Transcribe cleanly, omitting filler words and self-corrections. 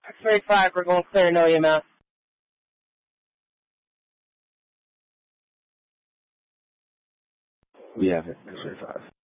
X-ray 5, we're going clear, no EMS. We have it, X-ray 5.